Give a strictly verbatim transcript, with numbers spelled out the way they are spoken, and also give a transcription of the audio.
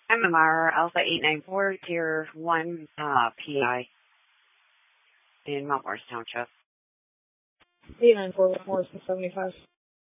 M M R Alpha eight nine four, Tier one uh, P I in Mount Morris Township. eight nine four, Morris seventy-five.